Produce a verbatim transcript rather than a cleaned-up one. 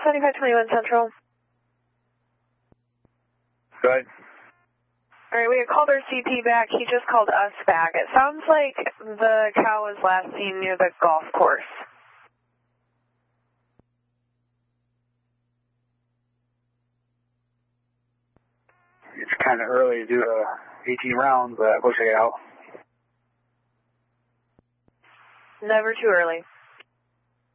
seventy-five twenty-one Central. Good. Alright, we had called our C P back. He just called us back. It sounds like the cow was last seen near the golf course. It's kind of early to do uh, eighteen rounds, but we'll check it out. Never too early.